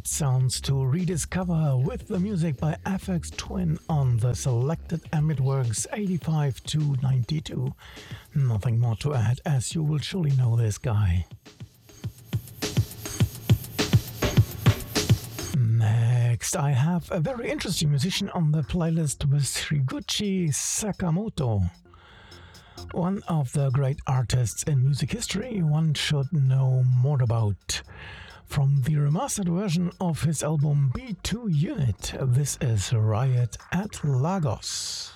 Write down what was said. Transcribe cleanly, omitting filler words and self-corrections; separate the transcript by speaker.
Speaker 1: great sounds to rediscover with the music by FX Twin on the selected Ambient Works 85 to 92. Nothing more to add, as you will surely know this guy. Next, I have a very interesting musician on the playlist with Higuchi Sakamoto. One of the great artists in music history one should know more about. From the remastered version of his album B2 Unit, this is Riot at Lagos.